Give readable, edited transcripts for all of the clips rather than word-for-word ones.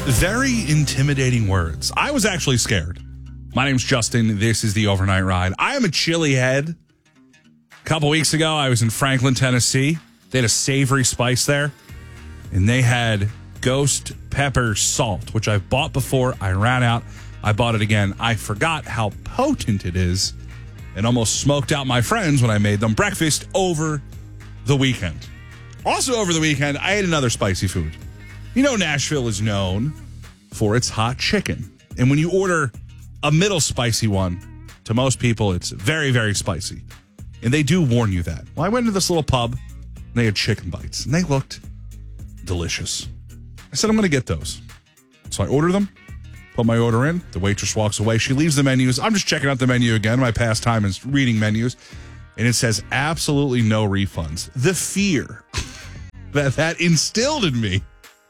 Very intimidating words. I was actually scared. My name's Justin. This is the Overnight Ride. I am a chili head. A couple weeks ago, I was in Franklin, Tennessee. They had a savory spice there, and they had ghost pepper salt, which I've bought before. I ran out. I bought it again. I forgot how potent it is and almost smoked out my friends when I made them breakfast over the weekend. Also over the weekend, I ate another spicy food. You know, Nashville is known for its hot chicken. And when you order a middle spicy one, to most people, it's very, very spicy. And they do warn you that. Well, I went to this little pub, and they had chicken bites, and they looked delicious. I said, I'm going to get those. So I order them, put my order in. The waitress walks away. She leaves the menus. I'm just checking out the menu again. My pastime is reading menus. And it says absolutely no refunds. The fear that instilled in me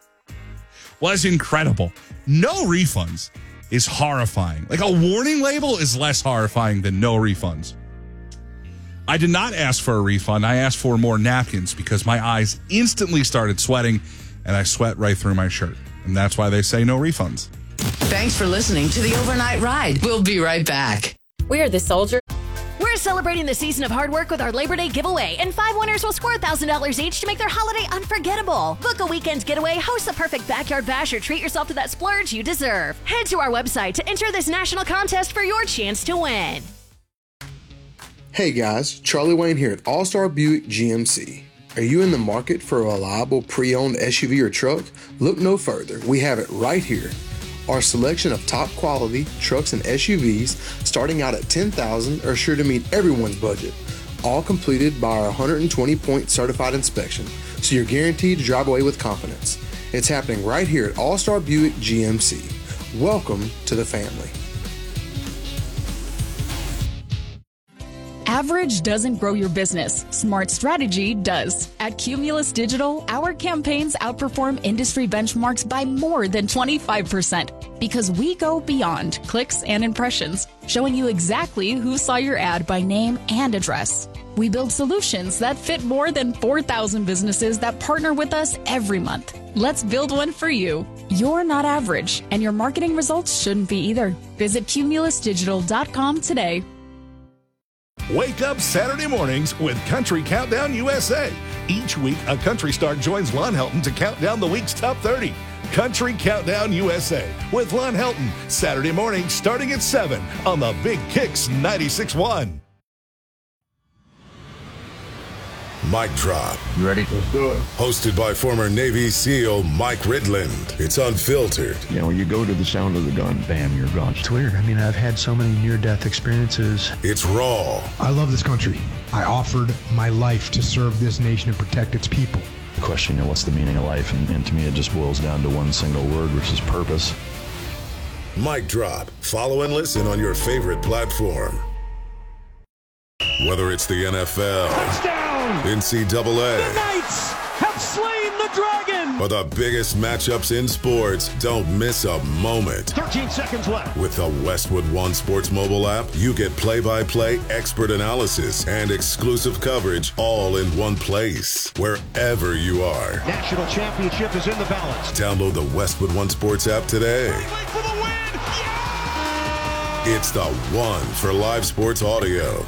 was incredible. No refunds is horrifying. Like, a warning label is less horrifying than no refunds. I did not ask for a refund. I asked for more napkins because my eyes instantly started sweating and I sweat right through my shirt. And that's why they say no refunds. Thanks for listening to the Overnight Ride. We'll be right back. We are the Soldier. We're celebrating the season of hard work with our Labor Day giveaway, and 5 winners will score $1,000 each to make their holiday unforgettable. Book a weekend getaway, host a perfect backyard bash, or treat yourself to that splurge you deserve. Head to our website to enter this national contest for your chance to win. Hey guys, Charlie Wayne here at All-Star Buick GMC. Are you in the market for a reliable pre-owned SUV or truck? Look no further. We have it right here. Our selection of top quality trucks and SUVs starting out at $10,000 are sure to meet everyone's budget. All completed by our 120-point certified inspection, so you're guaranteed to drive away with confidence. It's happening right here at All-Star Buick GMC. Welcome to the family. Average doesn't grow your business. Smart strategy does. At Cumulus Digital, our campaigns outperform industry benchmarks by more than 25% because we go beyond clicks and impressions, showing you exactly who saw your ad by name and address. We build solutions that fit more than 4,000 businesses that partner with us every month. Let's build one for you. You're not average, and your marketing results shouldn't be either. Visit cumulusdigital.com today. Wake up Saturday mornings with Country Countdown USA. Each week, a country star joins Lon Helton to count down the week's top 30. Country Countdown USA with Lon Helton. Saturday morning starting at 7 on the Big Kicks 96.1. Mic Drop. You ready? Let's do it. Hosted by former Navy SEAL Mike Ridland. It's unfiltered. You know, when you go to the sound of the gun, bam, you're gone. It's weird. I mean, I've had so many near-death experiences. It's raw. I love this country. I offered my life to serve this nation and protect its people. The question, you know, what's the meaning of life? And to me, it just boils down to one single word, which is purpose. Mic Drop. Follow and listen on your favorite platform. Whether it's the NFL, touchdown, NCAA, the Knights have slain the dragon, or the biggest matchups in sports, don't miss a moment. 13 seconds left. With the Westwood One Sports mobile app, you get play-by-play expert analysis and exclusive coverage all in one place, wherever you are. National championship is in the balance. Download the Westwood One Sports app today. For the win. Yeah! It's the one for live sports audio.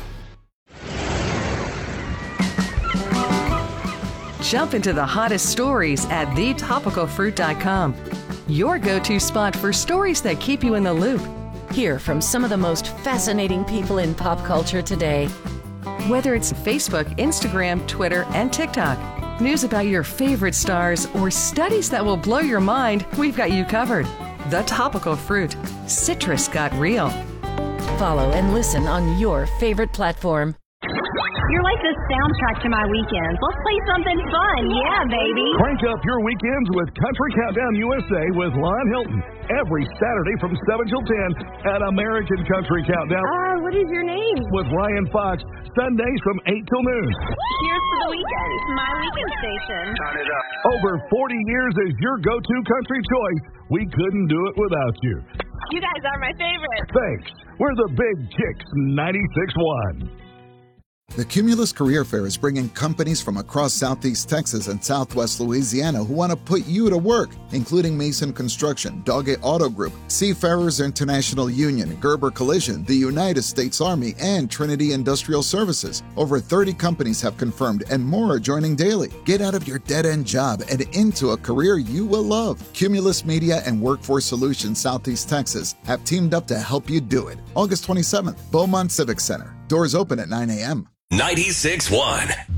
Jump into the hottest stories at thetopicalfruit.com. Your go-to spot for stories that keep you in the loop. Hear from some of the most fascinating people in pop culture today. Whether it's Facebook, Instagram, Twitter, and TikTok, news about your favorite stars, or studies that will blow your mind, we've got you covered. The Topical Fruit. Citrus got real. Follow and listen on your favorite platform. You're like the soundtrack to my weekends. Let's play something fun. Yeah, baby. Crank up your weekends with Country Countdown USA with Lon Hilton. Every Saturday from 7 till 10 at American Country Countdown. What is your name? With Ryan Fox. Sundays from 8 till noon. Here's to the weekend. My weekend station. Turn it up. Over 40 years as your go-to country choice. We couldn't do it without you. You guys are my favorite. Thanks. We're the Big Kicks 96.1. The Cumulus Career Fair is bringing companies from across Southeast Texas and Southwest Louisiana who want to put you to work, including Mason Construction, Doggett Auto Group, Seafarers International Union, Gerber Collision, the United States Army, and Trinity Industrial Services. Over 30 companies have confirmed, and more are joining daily. Get out of your dead-end job and into a career you will love. Cumulus Media and Workforce Solutions Southeast Texas have teamed up to help you do it. August 27th, Beaumont Civic Center. Doors open at 9 a.m. 96.1